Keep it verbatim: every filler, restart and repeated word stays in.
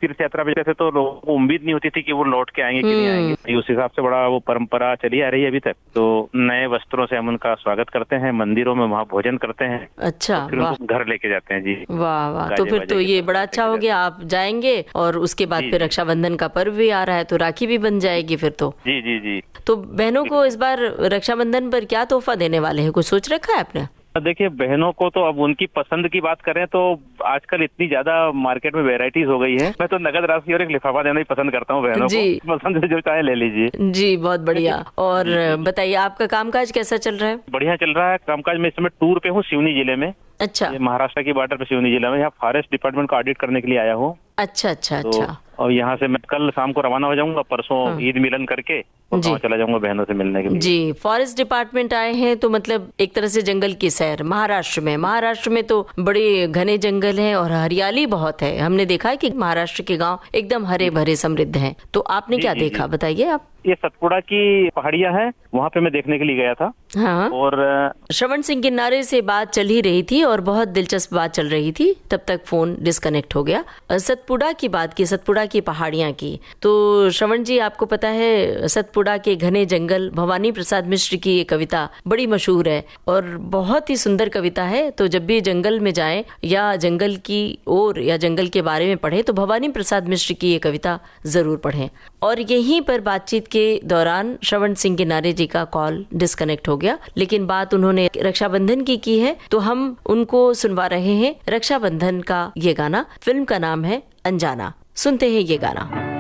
तीर्थ यात्रा पे जैसे तो लोगों को उम्मीद नहीं होती थी कि वो लौट के आएंगे कि नहीं आएंगे, उस हिसाब से बड़ा वो परंपरा चली आ रही है अभी तक। तो नए वस्त्रों से हम उनका स्वागत करते हैं, मंदिरों में वहाँ भोजन करते हैं। अच्छा, तो फिर उनको घर लेके जाते हैं जी। वाह वाह, तो फिर तो ये बड़ा अच्छा हो गया, आप जाएंगे और उसके बाद फिर रक्षाबंधन का पर्व भी आ रहा है तो राखी भी बन जाएगी फिर तो। जी जी जी। तो बहनों को इस बार रक्षाबंधन पर क्या तोहफा देने वाले हैं, कुछ सोच रखा है आपने? देखिए, बहनों को तो अब उनकी पसंद की बात करें तो आजकल इतनी ज्यादा मार्केट में वैरायटीज हो गई है। मैं तो नगद राशि और एक लिफाफा देना ही पसंद करता हूँ बहनों को, पसंद से जो चाहे ले लीजिए। जी, बहुत बढ़िया। और बताइए, आपका कामकाज कैसा चल रहा है? बढ़िया चल रहा है कामकाज। मैं इस समय टूर पे हूँ सिवनी जिले में। अच्छा। महाराष्ट्र की बॉर्डर पे सिवनी जिला में, यहाँ फॉरेस्ट डिपार्टमेंट को ऑडिट करने के लिए आया हूँ। अच्छा अच्छा तो, अच्छा। और यहाँ से मैं कल शाम को रवाना हो जाऊंगा, परसों हाँ। ईद मिलन करके और गाँव चला जाऊंगा बहनों से मिलने के लिए। जी, फॉरेस्ट डिपार्टमेंट आए हैं तो मतलब एक तरह से जंगल की सैर महाराष्ट्र में। महाराष्ट्र में तो बड़े घने जंगल हैं और हरियाली बहुत है। हमने देखा है कि महाराष्ट्र के गांव एकदम हरे भरे समृद्ध हैं। तो आपने क्या देखा, बताइए आप? ये सतपुड़ा की पहाड़ियां हैं, वहाँ पे मैं देखने के लिए गया था। हाँ। और श्रवण सिंह किन्नारे से बात चल ही रही थी और बहुत दिलचस्प बात चल रही थी, तब तक फोन डिस्कनेक्ट हो गया। सतपुड़ा की बात की, सतपुड़ा की पहाड़ियां की। तो श्रवण जी, आपको पता है सतपुड़ा के घने जंगल, भवानी प्रसाद मिश्र की ये कविता बड़ी मशहूर है और बहुत ही सुंदर कविता है। तो जब भी जंगल में जाएं या जंगल की ओर या जंगल के बारे में पढ़ें तो भवानी प्रसाद मिश्र की ये कविता जरूर पढ़ें। और यहीं पर बातचीत के दौरान श्रवण सिंह किन्नारे जी का कॉल डिस्कनेक्ट हो गया, लेकिन बात उन्होंने रक्षाबंधन की की है तो हम उनको सुनवा रहे हैं रक्षाबंधन का ये गाना। फिल्म का नाम है अनजाना। सुनते हैं ये गाना।